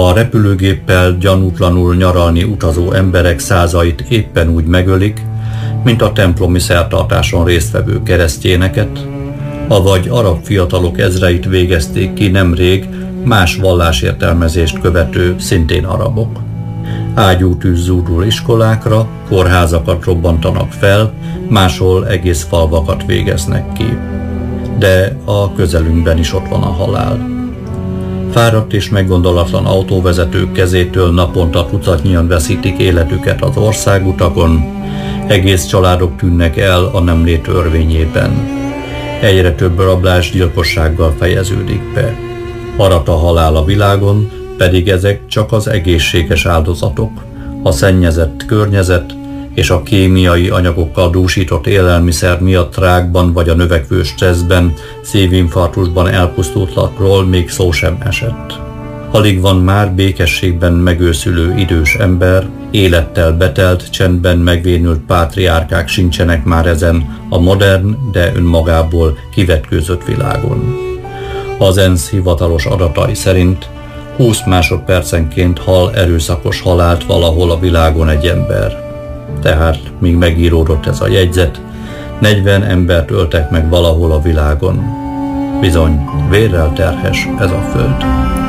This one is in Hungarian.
A repülőgéppel gyanútlanul nyaralni utazó emberek százait éppen úgy megölik, mint a templomi szertartáson résztvevő keresztényeket, avagy arab fiatalok ezreit végezték ki nemrég más vallásértelmezést követő szintén arabok. Ágyútűz zúdul iskolákra, kórházakat robbantanak fel, máshol egész falvakat végeznek ki. De a közelünkben is ott van a halál. Fáradt és meggondolatlan autóvezetők kezétől naponta tucatnyian veszítik életüket az országutakon, egész családok tűnnek el a nemlét örvényében. Egyre több rablás gyilkossággal fejeződik be. Arat a halál a világon, pedig ezek csak az egészséges áldozatok, a szennyezett környezet és a kémiai anyagokkal dúsított élelmiszer miatt rákban vagy a növekvő stresszben, szívinfarktusban elpusztultakról még szó sem esett. Alig van már békességben megőszülő idős ember, élettel betelt, csendben megvénült pátriárkák sincsenek már ezen a modern, de önmagából kivetkőzött világon. Az ENSZ hivatalos adatai szerint 20 másodpercenként hal erőszakos halált valahol a világon egy ember. Tehát, míg megíródott ez a jegyzet, 40 embert öltek meg valahol a világon. Bizony, vérrel terhes ez a föld.